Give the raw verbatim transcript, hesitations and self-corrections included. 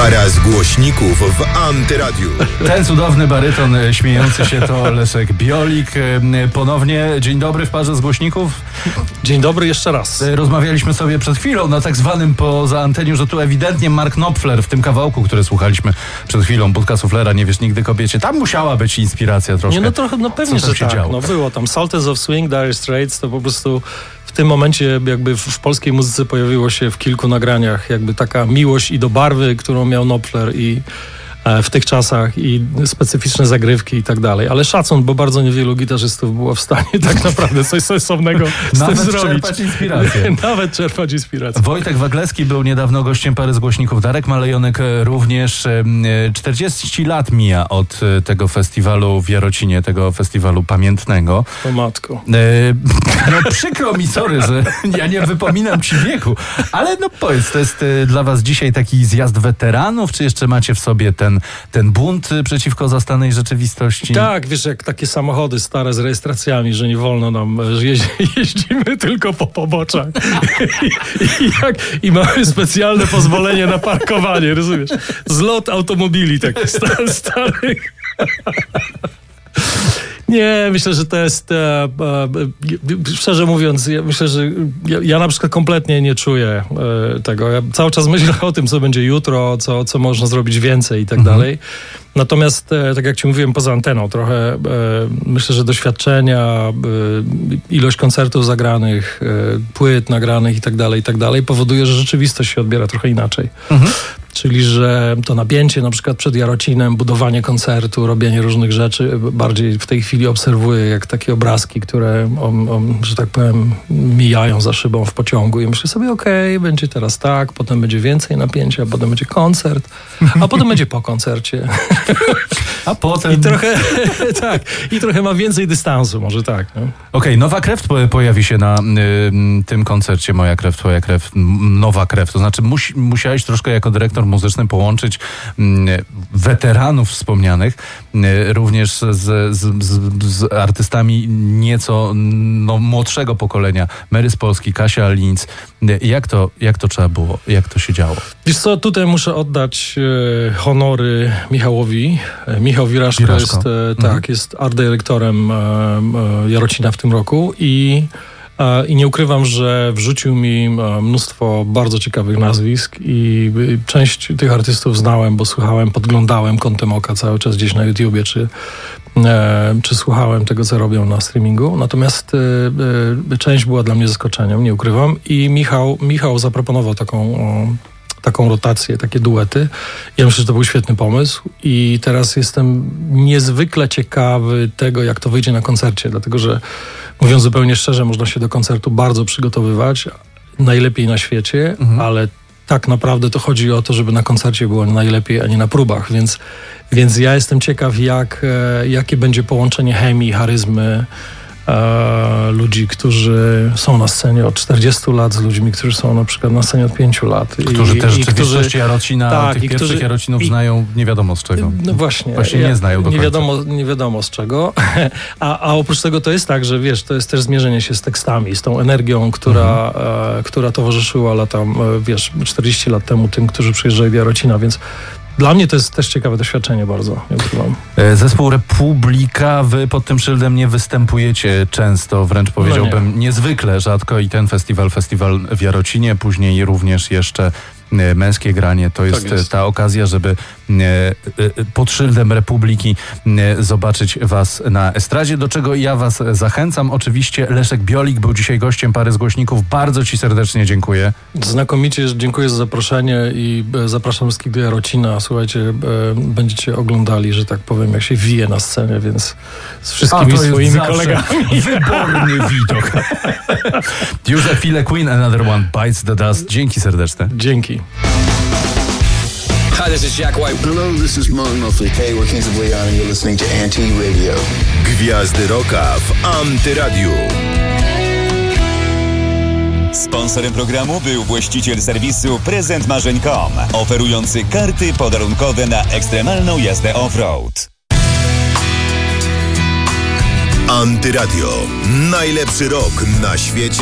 Para z głośników w Antyradiu. Ten cudowny baryton śmiejący się to Leszek Biolik. Ponownie dzień dobry w parze z głośników. Dzień dobry jeszcze raz. Rozmawialiśmy sobie przed chwilą na tak zwanym poza anteniu, że tu ewidentnie Mark Knopfler w tym kawałku, który słuchaliśmy przed chwilą, Budka Suflera, Nie wiesz nigdy kobiecie, tam musiała być inspiracja troszkę. Nie, no trochę, no pewnie, że się tak. działo? No było tam Sultans of Swing, Dire Straits, to po prostu w tym momencie jakby w, w polskiej muzyce pojawiło się w kilku nagraniach jakby taka miłość i do barwy, którą miał Knopfler i e, w tych czasach i specyficzne zagrywki i tak dalej. Ale szacun, bo bardzo niewielu gitarzystów było w stanie tak naprawdę coś sensownego z Nawet tym zrobić. czerpać inspirację. Nawet czerpać inspirację. Wojtek Wagleski był niedawno gościem pary z głośników. Darek Malejonek również. czterdzieści lat mija od tego festiwalu w Jarocinie, tego festiwalu pamiętnego. O matko. E, no przykro mi, sorry, że ja nie wypominam ci wieku, ale no powiedz, to jest dla was dzisiaj taki zjazd weteranów, czy jeszcze macie w sobie ten, ten bunt przeciwko zastanej rzeczywistości? Tak, wiesz, jak takie samochody stare z rejestracjami, że nie wolno nam, że jeździ, jeździmy tylko po poboczach. I, i, jak, I mamy specjalne pozwolenie na parkowanie, rozumiesz? Zlot automobili takich star, starych. Nie, myślę, że to jest, e, e, szczerze mówiąc, ja myślę, że ja, ja na przykład kompletnie nie czuję e, tego. Ja cały czas myślę o tym, co będzie jutro, co, co można zrobić więcej i tak mhm. dalej. Natomiast, e, tak jak ci mówiłem, poza anteną trochę, e, myślę, że doświadczenia, e, ilość koncertów zagranych, e, płyt nagranych i tak dalej, i tak dalej powoduje, że rzeczywistość się odbiera trochę inaczej. Mhm. Czyli, że to napięcie na przykład przed Jarocinem, budowanie koncertu, robienie różnych rzeczy, bardziej w tej chwili obserwuję jak takie obrazki, które, om, om, że tak powiem, mijają za szybą w pociągu i myślę sobie, okej, okay, będzie teraz tak, potem będzie więcej napięcia, potem będzie koncert, a potem będzie po koncercie. A potem... I trochę, tak, i trochę ma więcej dystansu, może tak. No. Okej, okay, Nowa Krew pojawi się na y, tym koncercie Moja Krew, Twoja Krew, Nowa Krew. To znaczy musi, musiałeś troszkę jako dyrektor muzyczny połączyć y, weteranów wspomnianych, y, również z, z, z, z artystami nieco no, młodszego pokolenia. Mary z Polski, Kasia Linz. Y, jak, to, jak to trzeba było? Jak to się działo? Wiesz co, tutaj muszę oddać y, honory Michałowi. Michał Wiraszko, Wiraszko. jest, e, mhm. tak, jest art dyrektorem e, e, Jarocina w tym roku i, e, i nie ukrywam, że wrzucił mi e, mnóstwo bardzo ciekawych nazwisk i e, część tych artystów znałem, bo słuchałem, podglądałem kątem oka cały czas gdzieś na YouTubie, czy, e, czy słuchałem tego, co robią na streamingu. Natomiast e, e, część była dla mnie zaskoczeniem, nie ukrywam. I Michał, Michał zaproponował taką... O, taką rotację, takie duety. Ja myślę, że to był świetny pomysł i teraz jestem niezwykle ciekawy tego, jak to wyjdzie na koncercie, dlatego że mówiąc zupełnie szczerze, można się do koncertu bardzo przygotowywać, najlepiej na świecie, mhm. ale tak naprawdę to chodzi o to, żeby na koncercie było najlepiej, a nie na próbach, więc, więc ja jestem ciekaw, jak, jakie będzie połączenie chemii, charyzmy, E, ludzi, którzy są na scenie od czterdziestu lat z ludźmi, którzy są na przykład na scenie od pięciu lat. Którzy I, też rzeczywistość Jarocina, tak, tych pierwszych którzy, Jarocinów i, znają nie wiadomo z czego. No właśnie. Właśnie ja, nie znają do końca. Nie wiadomo, nie wiadomo z czego. A, a oprócz tego to jest tak, że wiesz, to jest też zmierzenie się z tekstami, z tą energią, która, mhm. e, która towarzyszyła latam, e, wiesz, czterdzieści lat temu tym, którzy przyjeżdżali do Jarocina, więc dla mnie to jest też ciekawe doświadczenie bardzo. Ja Zespół Republika, wy pod tym szyldem nie występujecie często, wręcz powiedziałbym no nie. niezwykle rzadko i ten festiwal, festiwal w Jarocinie, później również jeszcze Męskie Granie, to jest, tak jest ta okazja, żeby pod szyldem Republiki zobaczyć was na estradzie, do czego ja was zachęcam. Oczywiście Leszek Biolik był dzisiaj gościem pary z głośników. Bardzo ci serdecznie dziękuję. Znakomicie, dziękuję za zaproszenie i zapraszam wszystkich do Jarocina. Słuchajcie, będziecie oglądali, że tak powiem, jak się wije na scenie, więc z wszystkimi swoimi kolegami. Wyborny widok. Już za chwilę Queen, Another One Bites the Dust. Dzięki serdeczne. Dzięki. Hi, this is Jack White. Hello, this is Mark Knopfler. Hey, we're Kings of Leon and you're listening to Anti-Radio. Gwiazdy Rocka w Antyradiu. Sponsorem programu był właściciel serwisu prezent marzeń kropka com, oferujący karty podarunkowe na ekstremalną jazdę off-road. Antyradio. Najlepszy rok na świecie.